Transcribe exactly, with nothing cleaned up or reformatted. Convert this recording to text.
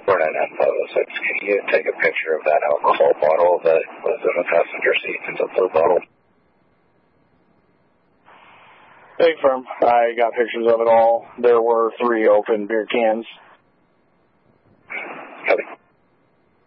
four nine nine five oh six, can you take a picture of that alcohol bottle that was in the passenger seat? It's a blue bottle. Hey, firm. I got pictures of it all. There were three open beer cans. Copy.